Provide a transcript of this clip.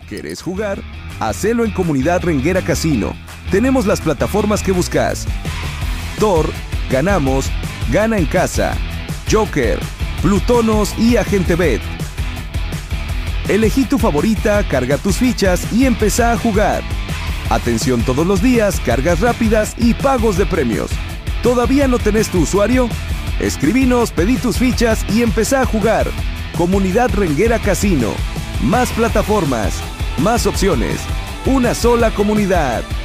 ¿Querés jugar? Hacelo en Comunidad Renguera Casino. Tenemos las plataformas que buscas: Tor, Ganamos, Gana en Casa, Joker, Plutonos y Agente Bet. Elegí tu favorita, carga tus fichas y empezá a jugar. Atención todos los días, cargas rápidas y pagos de premios. ¿Todavía no tenés tu usuario? Escribinos, pedí tus fichas y empezá a jugar. Comunidad Renguera Casino. Más plataformas, más opciones. Una sola comunidad.